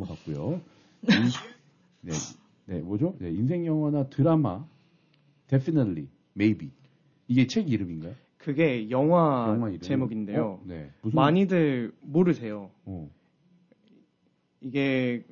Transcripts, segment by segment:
넘어갔고요. 네, 뭐죠? 네, 인생 영화나 드라마, Definitely, Maybe. 이게 책 이름인가요? 그게 영화 제목인데요. 네. 많이들 모르세요. 이게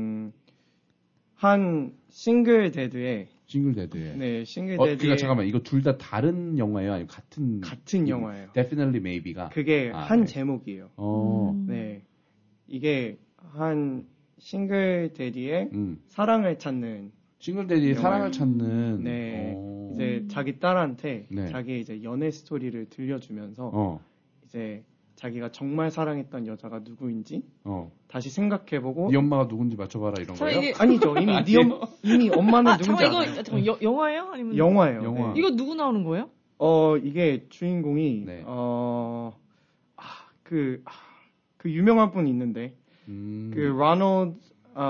한 싱글 데드의 네, 싱글 데드의 그러니까 잠깐만. 이거 둘 다 다른 영화예요? 아니면 같은 영화예요? Definitely Maybe가 그게 한 제목이에요. 네. 이게 한 싱글 데디의 사랑을 찾는 싱글 데디의 사랑을 찾는 네. 이제 자기 딸한테 자기의 이제 연애 스토리를 들려주면서 이제 자기가 정말 사랑했던 여자가 누구인지 다시 생각해보고 네 엄마가 누군지 맞춰봐라 이런 거예요? 아니죠. 이미 엄마는 누군지 알아요. 이거 영화예요? 아니면 영화예요. 영화. 네. 이거 누구 나오는 거예요? 이게 주인공이 그 유명한 분이 있는데 그 라놀드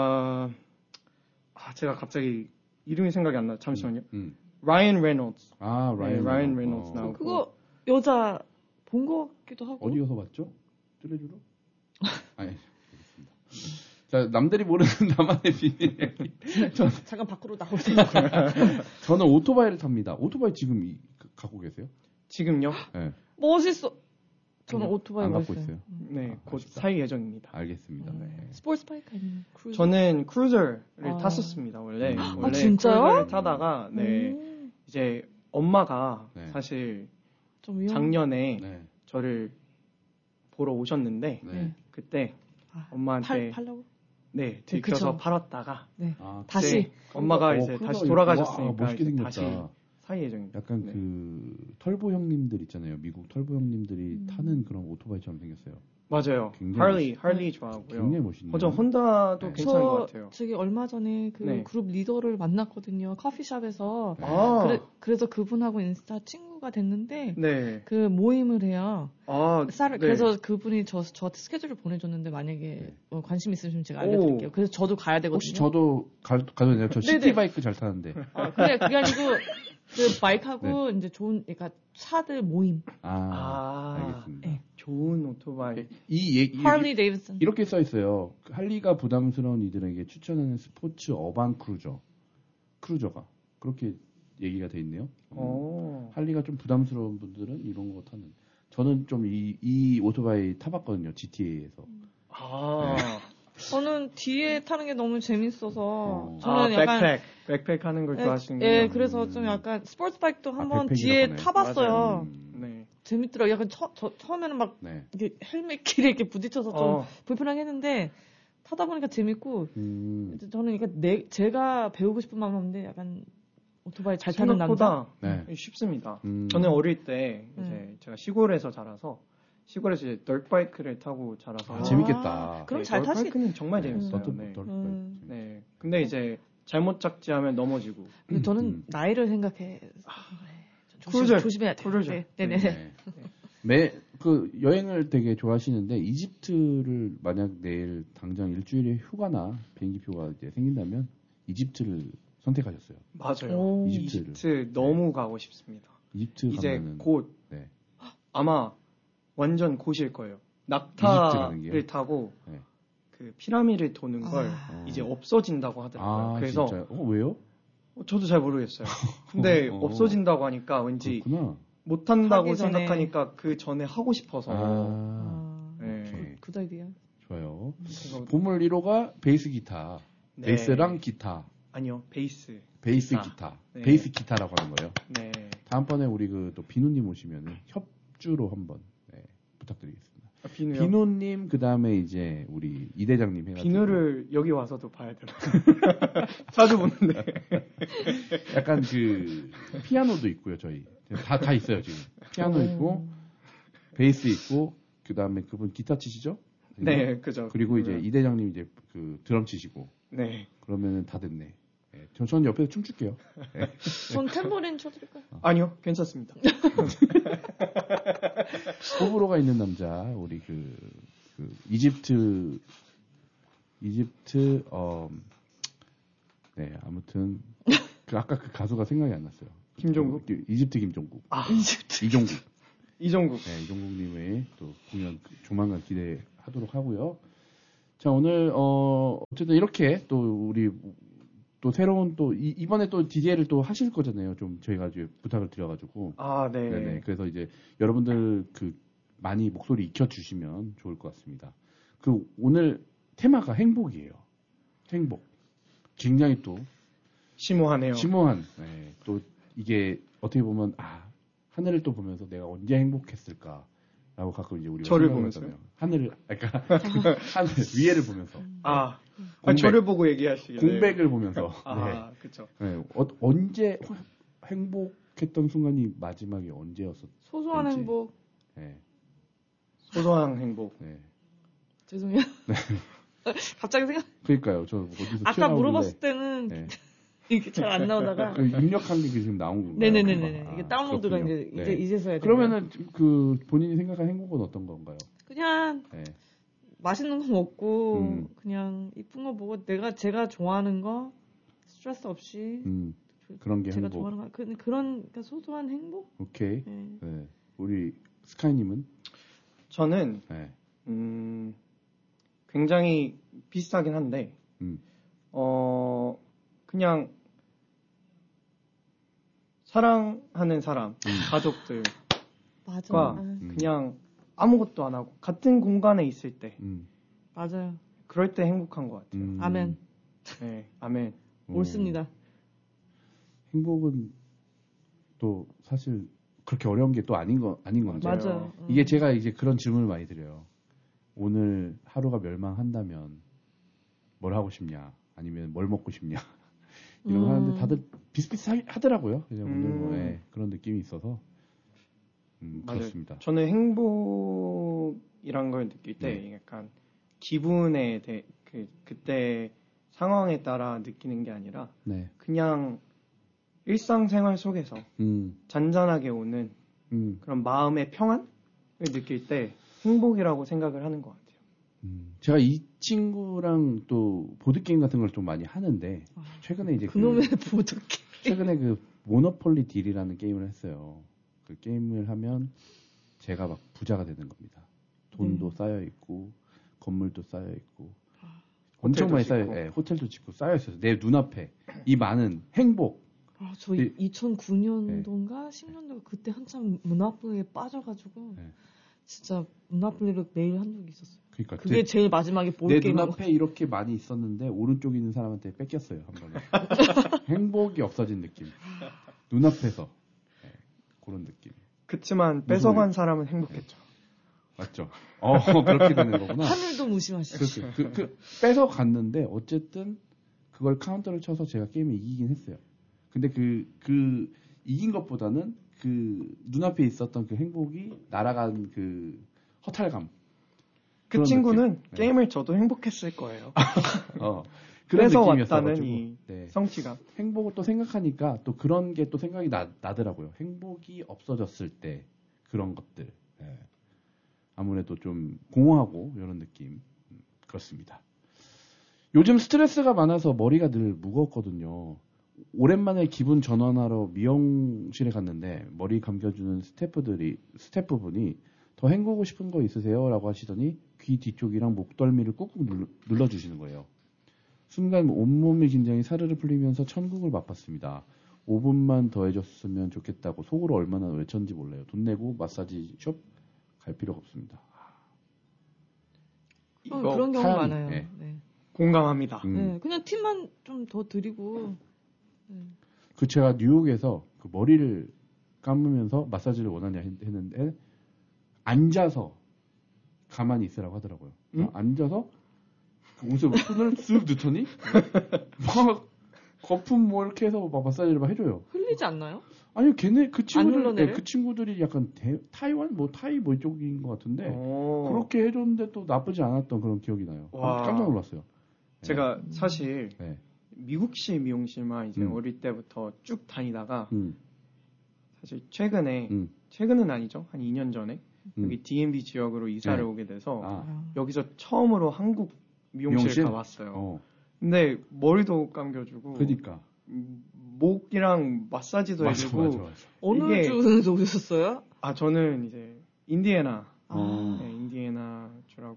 제가 갑자기 이름이 생각이 안 나. 잠시만요. 라이언 레놀드. 라이언 레놀드 나오고. 그거 여자 본 것 같기도 하고. 어디 가서 봤죠? 뚜레쥬로? 아니, 알겠습니다. 자, 남들이 모르는 나만의 비밀 얘기. 잠깐 밖으로 나오세요. 저는 오토바이를 탑니다. 오토바이 지금 갖고 계세요? 지금요? 네. 멋있어. 저는 오토바이 안 갖고 있어요. 네, 곧 살 예정입니다. 알겠습니다. 네. 스포츠 바이크 아니면 크루저? 저는 크루저를 탔었습니다. 원래 진짜요? 크루저를 타다가 이제 엄마가 사실 작년에 저를 보러 오셨는데 그때 엄마한테 팔라고? 네, 들켜서 팔았다가 다시 엄마가 이제 다시 돌아가셨으니까 멋있게 생겼다. 다시 살 예정입니다. 약간 그 털보 형님들 있잖아요. 미국 털보 형님들이 타는 그런 오토바이처럼 생겼어요. 맞아요. 할리 좋아하고요. 굉장히 멋있네요. 저 혼다도 괜찮은 것 같아요. 저기 얼마 전에 그 그룹 리더를 만났거든요. 커피숍에서. 그래서 그분하고 인스타 친구가 됐는데 그 모임을 해요. 그래서 그분이 저한테 스케줄을 보내줬는데 만약에 관심 있으시면 제가 알려드릴게요. 그래서 저도 가야 되거든요. 혹시 저도 가도 되나요? 저 시티바이크 잘 타는데. 그게 아니고 그 바이크하고 이제 좋은 그러니까 차들 모임. 알겠습니다. 네. 좋은 오토바이. 이 얘기 할리 데이비슨. 이렇게 써 있어요. 할리가 부담스러운 이들에게 추천하는 스포츠 어반 크루저가 그렇게 얘기가 돼 있네요. 할리가 좀 부담스러운 분들은 이런 거 타는. 저는 좀 이 오토바이 타봤거든요. GTA에서. 저는 뒤에 타는 게 너무 재밌어서 저는 약간 백팩 하는 걸 좋아하시는군요. 그래서 좀 약간 스포츠 바이크도 한번 뒤에 타봤어요. 재밌더라고요. 약간 처음에는 막 이게 헬멧끼리 이렇게 부딪혀서 좀 불편하게 했는데 타다 보니까 재밌고 저는 그러니까 제가 배우고 싶은 마음은 없는데 약간 오토바이 잘 타는 남자. 생각보다 쉽습니다. 저는 어릴 때 이제 제가 시골에서 자라서 시골에서 이제 덜바이크를 타고 자라서 재밌겠다. 그럼 잘 타시겠다. 덜바이크는 정말 재밌어요. 네. 근데 이제 잘못 착지하면 넘어지고. 근데 저는 나이를 생각해. 조심해야 돼요. 크루저. 그 여행을 되게 좋아하시는데 이집트를 만약 내일 당장 일주일에 휴가나 비행기표가 이제 생긴다면 이집트를 선택하셨어요. 맞아요. 이집트 너무 가고 싶습니다. 이집트 이제 가면은 곧 아마 완전 곧일 거예요. 낙타를 타고 그 피라미드를 도는 걸 이제 없어진다고 하더라고요. 그래서 진짜요? 왜요? 저도 잘 모르겠어요. 근데 없어진다고 하니까 왠지 못 한다고 생각하니까 그 전에 하고 싶어서. 굿 아이디어. 좋아요. 보물 1호가 베이스 기타. 베이스랑 기타. 아니요, 베이스 기타. 베이스 기타라고 하는 거예요. 네. 다음번에 우리 또 비누님 오시면 협주로 한번 부탁드리겠습니다. 비누요? 비누님 그다음에 이제 우리 이 대장님 해가지고 비누를 여기 와서도 봐야 되나? 자주 보는데. 약간 그 피아노도 있고요, 저희 다 있어요 지금. 피아노 있고 베이스 있고 그다음에 그분 기타 치시죠? 네, 그죠. 그리고 이제 이 대장님 이제 그 드럼 치시고. 네. 그러면은 다 됐네. 전 옆에서 춤출게요. 전 탬버린 쳐드릴까요? 아니요, 괜찮습니다. 호불호가 있는 남자, 우리 이집트, 아무튼, 아까 그 가수가 생각이 안 났어요. 김종국? 이집트 김종국. 이종국. 네, 이종국님의 또 공연 조만간 기대하도록 하고요. 자, 오늘, 어쨌든 이렇게 또 우리 또 새로운 또 이번에 또 DJ를 또 하실 거잖아요. 좀 저희가 이제 부탁을 드려가지고. 아, 네. 네네. 그래서 이제 여러분들 많이 목소리 익혀주시면 좋을 것 같습니다. 오늘 테마가 행복이에요. 행복. 굉장히 또 심오하네요. 심오한. 네. 또 이게 어떻게 보면 하늘을 또 보면서 내가 언제 행복했을까라고 가끔 이제 우리가 저를 보면서요. 하늘을 그러니까 하늘 위에를 보면서. 저를 보고 얘기하시겠네요. 공백을 보면서. 네. 그렇죠. 네. 언제 행복했던 순간이 마지막에 언제였었지? 소소한 행복. 네. 소소한 행복. 네. 죄송해요. 네. 갑자기 그러니까요. 저 어디서 아까 물어봤을 때는 네. 이게 잘 안 나오다가 입력한 게 지금 나온 건가요? 네네네네. 이게 다운로드가 이제서야. 그러면은 본인이 생각한 행복은 어떤 건가요? 그냥 맛있는 거 먹고 그냥 이쁜 거 보고 제가 좋아하는 거 스트레스 없이 그런 게 제가 행복. 좋아하는 거 그러니까 소소한 행복. 오케이. 네. 우리 스카이님은? 저는 굉장히 비슷하긴 한데 그냥 사랑하는 사람, 가족들과 그냥 아무것도 안 하고 같은 공간에 있을 때 맞아요. 그럴 때 행복한 것 같아요. 아멘. 네, 아멘. 옳습니다. 행복은 또 사실 그렇게 어려운 게 또 아닌 건데. 맞아요. 이게 제가 이제 그런 질문을 많이 드려요. 오늘 하루가 멸망한다면 뭘 하고 싶냐? 아니면 뭘 먹고 싶냐? 이런 거 하는데 다들 비슷비슷하더라고요. 그냥 오늘 그런 느낌이 있어서 그렇습니다. 저는 행복이란 걸 느낄 때 약간 기분에 대해 그때 상황에 따라 느끼는 게 아니라 그냥 일상생활 속에서 잔잔하게 오는 그런 마음의 평안을 느낄 때 행복이라고 생각을 하는 것 같아요. 제가 이 친구랑 또 보드게임 같은 걸 좀 많이 하는데 최근에 이제 그놈의 보드게임 최근에 모노폴리 딜이라는 게임을 했어요. 그 게임을 하면 제가 막 부자가 되는 겁니다. 돈도 쌓여 있고 건물도 쌓여 있고 엄청 많이 쌓여, 호텔도 짓고 쌓여 있어서 내 눈앞에 이 많은 행복. 저 2009년도인가 10년도가 그때 한참 문화분에 빠져가지고 진짜 문화분리로 매일 한 적이 있었어요. 그러니까 그게 제일 마지막에 보드 게임. 내 눈앞에 이렇게 많이 있었는데 오른쪽에 있는 사람한테 뺏겼어요 한 번에. 행복이 없어진 느낌. 눈앞에서 그런 느낌. 그치만 뺏어간 사람은 행복했죠. 맞죠. 그렇게 되는 거구나. 하늘도 무심하시죠. 뺏어 갔는데 어쨌든 그걸 카운터를 쳐서 제가 게임을 이기긴 했어요. 근데 그 이긴 것보다는 그 눈앞에 있었던 그 행복이 날아간 그 허탈감. 그 친구는 게임을 져도 행복했을 거예요. 그래서 왔다는 이 성취감. 행복을 또 생각하니까 또 그런 게 또 생각이 나더라고요. 행복이 없어졌을 때 그런 것들. 아무래도 좀 공허하고 이런 느낌. 그렇습니다. 요즘 스트레스가 많아서 머리가 늘 무거웠거든요. 오랜만에 기분 전환하러 미용실에 갔는데 머리 감겨주는 스태프분이 더 헹구고 싶은 거 있으세요? 라고 하시더니 귀 뒤쪽이랑 목덜미를 꾹꾹 눌러주시는 거예요. 순간 온몸의 긴장이 사르르 풀리면서 천국을 맛봤습니다. 5분만 더 해줬으면 좋겠다고 속으로 얼마나 외쳤는지 몰라요. 돈 내고 마사지숍 갈 필요가 없습니다. 그런 경우 많아요. 네. 공감합니다. 그냥 팁만 좀 더 드리고. 제가 뉴욕에서 그 머리를 감으면서 마사지를 원하냐 했는데 앉아서 가만히 있으라고 하더라고요. 앉아서 옷에 손을 쓱 넣더니 막 거품 이렇게 해서 막 마사지를 막 해줘요. 흘리지 않나요? 아니요, 그 친구들이 약간 타이완 타이 이쪽인 것 같은데 그렇게 해줬는데 또 나쁘지 않았던 그런 기억이 나요. 깜짝 놀랐어요. 제가 사실 미국식 미용실만 이제 어릴 때부터 쭉 다니다가 사실 최근은 아니죠. 한 2년 전에 여기 DMV 지역으로 이사를 오게 돼서 여기서 처음으로 한국 미용실 가봤어요. 근데 머리도 감겨주고 그러니까 목이랑 마사지도 해주고 맞아. 어느 주에서 오셨어요? 저는 이제 인디애나 인디애나 주라고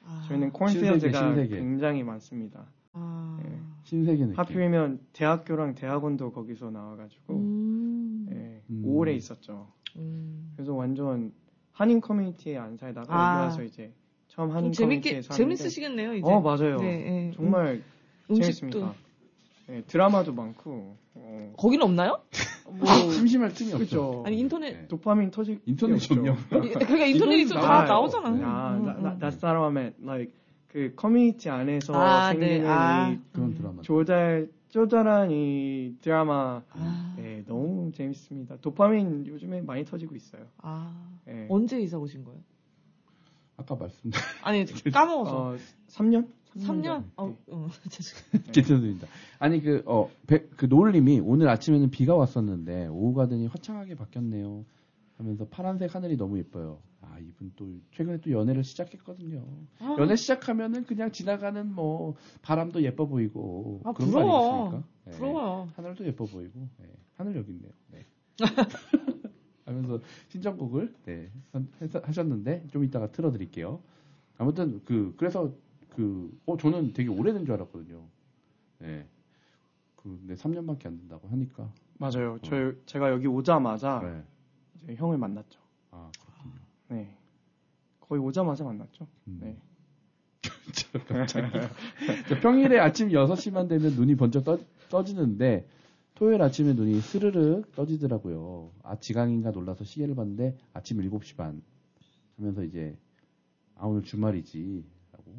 저희는 콘필드가 굉장히 많습니다. 네. 신세계 느낌. 하필이면 대학교랑 대학원도 거기서 나와가지고 오래 있었죠. 그래서 완전 한인 커뮤니티에 안 살다가 여기 와서 이제 처음 한인 커뮤니티에 사는데 재밌으시겠네요 이제. 맞아요. 네, 정말 재밌습니다. 네, 드라마도 많고. 거기는 없나요? 심심할 틈이 없죠. 아니 인터넷 도파민 터질 인터넷 좋냐? 그러니까 인터넷 있어 다 나오잖아. That's not what I meant. Like 그 커뮤니티 안에서 생기는 그런 드라마. 쪼잔한 이 드라마 네, 너무 재밌습니다. 도파민 요즘에 많이 터지고 있어요. 네. 언제 이사 오신 거예요? 아까 말씀드린 아니 까먹어서 3년? 3년? 괜찮습니다. 아니 그 노을님이 오늘 아침에는 비가 왔었는데 오후가 되니 화창하게 바뀌었네요. 하면서 파란색 하늘이 너무 예뻐요. 이분 또 최근에 또 연애를 시작했거든요. 연애 시작하면은 그냥 지나가는 뭐 바람도 예뻐 보이고 그런 거 아니겠습니까? 네. 부러워요. 하늘도 예뻐 보이고 하늘 여기 있네요. 네. 하면서 신청곡을 하셨는데 좀 이따가 틀어드릴게요. 아무튼 그래서 저는 되게 오래된 줄 알았거든요. 네. 근데 3년밖에 안 된다고 하니까. 맞아요. 제가 여기 오자마자 이제 형을 만났죠. 그렇군요. 네. 거의 오자마자 만났죠. 네. 평일에 아침 6시만 되면 눈이 번쩍 떠지는데 토요일 아침에 눈이 스르륵 떠지더라고요. 지각인가 놀라서 시계를 봤는데 아침 7시 반 하면서 이제 오늘 주말이지 라고.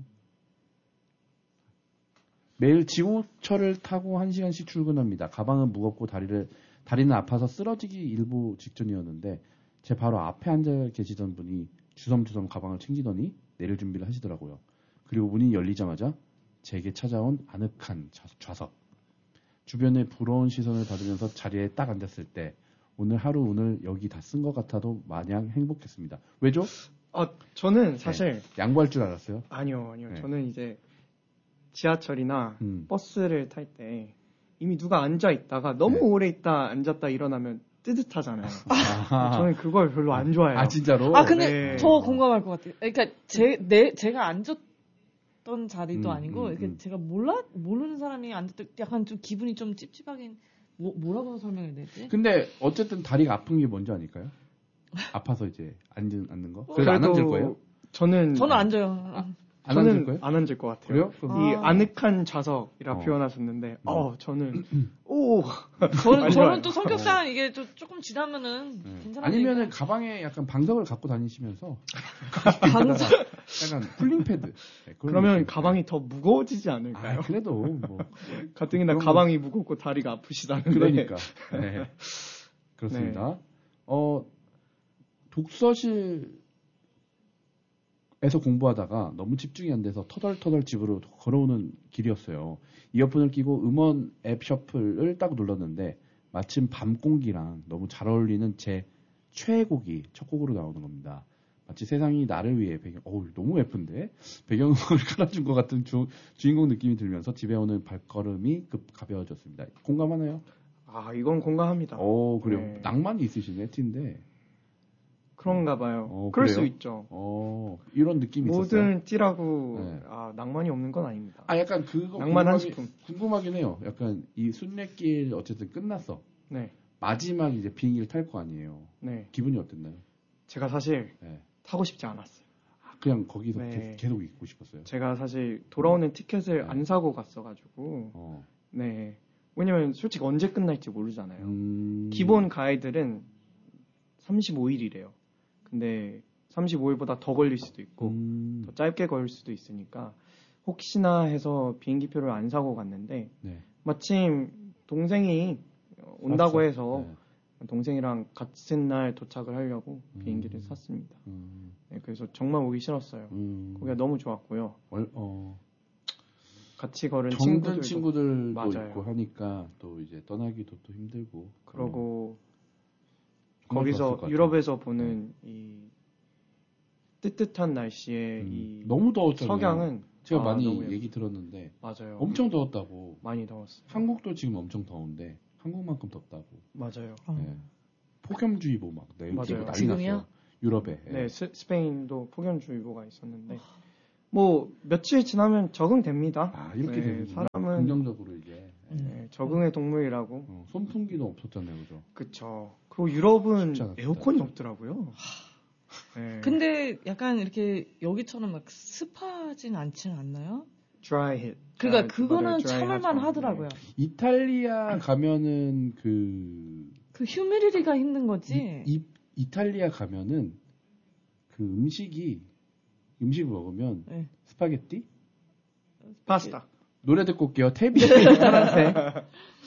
매일 지구철을 타고 1시간씩 출근합니다. 가방은 무겁고 다리는 아파서 쓰러지기 일보 직전이었는데 제 바로 앞에 앉아 계시던 분이 주섬주섬 가방을 챙기더니 내릴 준비를 하시더라고요. 그리고 문이 열리자마자 제게 찾아온 아늑한 좌석. 주변에 부러운 시선을 받으면서 자리에 딱 앉았을 때 오늘 여기 다 쓴 것 같아도 마냥 행복했습니다. 왜죠? 저는 사실 양보할 줄 알았어요. 아니요. 저는 이제 지하철이나 버스를 탈 때 이미 누가 앉아 있다가 너무 오래 있다 앉았다 일어나면 뜨뜻하잖아요. 저는 그걸 별로 안 좋아해요. 진짜로? 근데 저 공감할 것 같아요. 그러니까 제가 앉았던 자리도 아니고 이렇게 제가 모르는 사람이 앉을 때 약간 좀 기분이 좀 찝찝하긴 뭐라고 설명해야 되지? 근데 어쨌든 다리가 아픈 게 뭔지 아닐까요? 아파서 이제 앉는 거? 그래서 안 앉을 거예요? 저는 앉아요. 안 앉을 거예요? 안 앉을 것 같아요. 그래요? 이 아늑한 좌석이라 표현하셨는데, 저는 저는 또 성격상 이게 조금 지나면은 괜찮아요. 아니면은 가방에 약간 방석을 갖고 다니시면서 약간 쿨링 패드. 그러면 가방이 더 무거워지지 않을까요? 그래도 뭐 가뜩이나 가방이 무겁고 다리가 아프시다는데. 그러니까. 그렇습니다. 독서실 에서 공부하다가 너무 집중이 안 돼서 터덜터덜 집으로 걸어오는 길이었어요. 이어폰을 끼고 음원 앱 셔플을 딱 눌렀는데 마침 밤 공기랑 너무 잘 어울리는 제 최애곡이 첫 곡으로 나오는 겁니다. 마치 세상이 나를 위해 너무 예쁜데 배경음악을 깔아준 것 같은 주인공 느낌이 들면서 집에 오는 발걸음이 급 가벼워졌습니다. 공감하나요? 이건 공감합니다. 그래요. 네. 낭만이 있으시네, T인데. 그런가 봐요. 그럴 수 있죠. 이런 느낌이 있었어요. 모든 띠라고 낭만이 없는 건 아닙니다. 약간 그거 낭만 한 스푼. 궁금하긴 해요. 약간 이 순례길 어쨌든 끝났어. 네. 마지막 이제 비행기를 탈 거 아니에요. 네. 기분이 어땠나요? 제가 사실 타고 싶지 않았어요. 그냥 거기서 계속 있고 싶었어요. 제가 사실 돌아오는 티켓을 안 사고 갔어가지고. 네. 왜냐면 솔직히 언제 끝날지 모르잖아요. 기본 가이드는 35일이래요. 근데 35일보다 더 걸릴 수도 있고 더 짧게 걸릴 수도 있으니까 혹시나 해서 비행기표를 안 사고 갔는데 마침 동생이 온다고 해서 동생이랑 같은 날 도착을 하려고 비행기를 샀습니다. 그래서 정말 오기 싫었어요. 거기가 너무 좋았고요. 같이 걸은 친구들도 있고 하니까 또 이제 떠나기도 또 힘들고 그러고 거기서 유럽에서 보는 이 뜨뜻한 날씨에 이 너무 더웠잖아요. 석양은 제가 많이 얘기 들었는데 맞아요. 엄청 더웠다고. 많이 더웠어요. 한국도 지금 엄청 더운데 한국만큼 덥다고. 맞아요. 폭염주의보 막 내리고 난리 지금이요? 났어요. 유럽에. 네, 스페인도 폭염주의보가 있었는데 뭐 며칠 지나면 적응됩니다. 아 이렇게 되는 사람은 긍정적으로 이게 적응의 동물이라고. 선풍기도 없었잖아요, 그죠? 그쵸. 그리고 유럽은 에어컨이 없더라고요. 네. 근데 약간 이렇게 여기처럼 막 습하진 않지는 않나요? dry hit. 그러니까 그거는 참을만 하더라고요. 이탈리아 가면은 그 휴미디티가 힘든 거지. 이탈리아 가면은 그 음식을 먹으면 스파게티? 파스타. 노래 듣고 올게요. 태비 파란색.